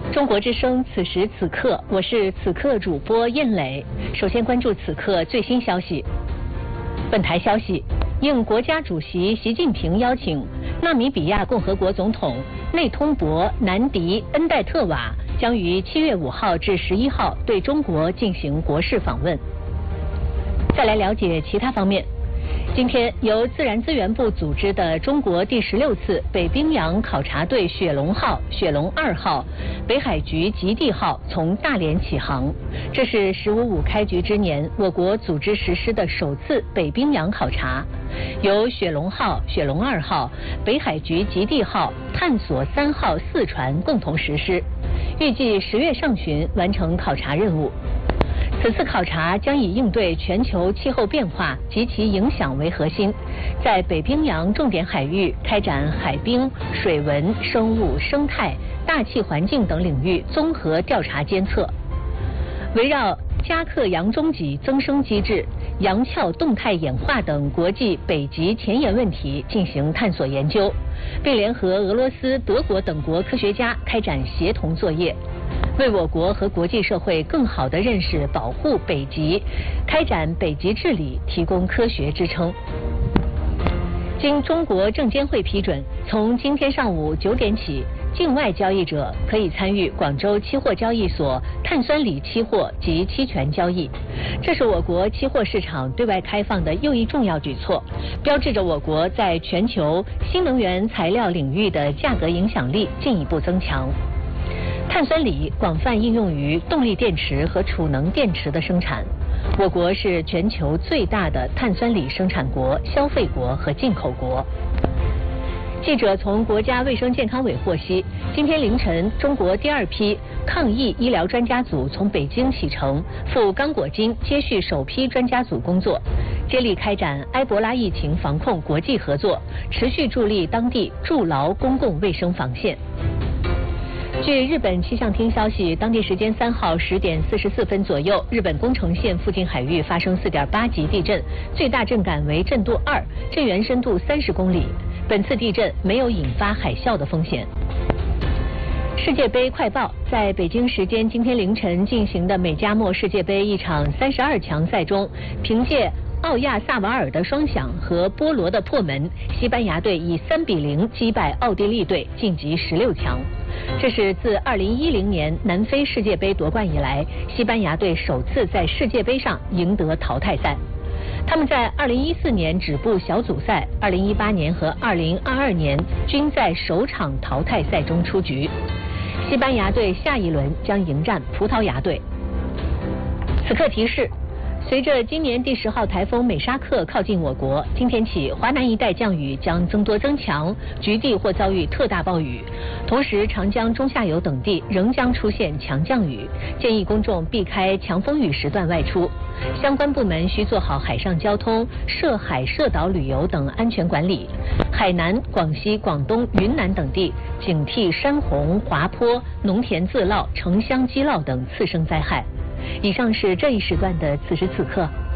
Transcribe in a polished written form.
中国之声此时此刻，我是此刻主播燕磊。首先关注此刻最新消息。本台消息，应国家主席习近平邀请，纳米比亚共和国总统内通博南迪恩代特瓦将于7月5号至11号对中国进行国事访问。再来了解其他方面。今天，由自然资源部组织的中国第16次北冰洋考察队雪龙号、雪龙2号、北海局极地号从大连起航。这是“15.5”开局之年，我国组织实施的首次北冰洋考察，由雪龙号、雪龙2号、北海局极地号、探索3号4船共同实施，预计10月上旬完成考察任务。此次考察将以应对全球气候变化及其影响为核心，在北冰洋重点海域开展海冰、水文、生物、生态、大气环境等领域综合调查监测，围绕加克洋中脊增生机制、洋壳动态演化等国际北极前沿问题进行探索研究，并联合俄罗斯、德国等国科学家开展协同作业，为我国和国际社会更好地认识、保护北极、开展北极治理提供科学支撑。经中国证监会批准，从今天上午9点起，境外交易者可以参与广州期货交易所碳酸锂期货及期权交易。这是我国期货市场对外开放的又一重要举措，标志着我国在全球新能源材料领域的价格影响力进一步增强。碳酸锂广泛应用于动力电池和储能电池的生产。我国是全球最大的碳酸锂生产国、消费国和进口国。记者从国家卫生健康委获悉，今天凌晨，中国第2批抗疫医疗专家组从北京启程赴刚果金接续首批专家组工作，接力开展埃博拉疫情防控国际合作，持续助力当地筑牢公共卫生防线。据日本气象厅消息，当地时间3号10点44分左右，日本宫城县附近海域发生4.8级地震，最大震感为震度2，震源深度30公里。本次地震没有引发海啸的风险。世界杯快报：在北京时间今天凌晨进行的美加墨世界杯一场32强赛中，凭借奥亚萨瓦尔的双响和波罗的破门，西班牙队以3-0击败奥地利队，晋级16强。这是自2010年南非世界杯夺冠以来，西班牙队首次在世界杯上赢得淘汰赛。他们在2014年止步小组赛，2018年和2022年均在首场淘汰赛中出局。西班牙队下一轮将迎战葡萄牙队。此刻提示：随着今年第10号台风美沙克靠近我国，今天起华南一带降雨将增多增强，局地或遭遇特大暴雨。同时，长江中下游等地仍将出现强降雨，建议公众避开强风雨时段外出。相关部门需做好海上交通、涉海涉岛旅游等安全管理。海南、广西、广东、云南等地警惕山洪、滑坡、农田自涝、城乡积涝等次生灾害。以上是这一时段的此时此刻。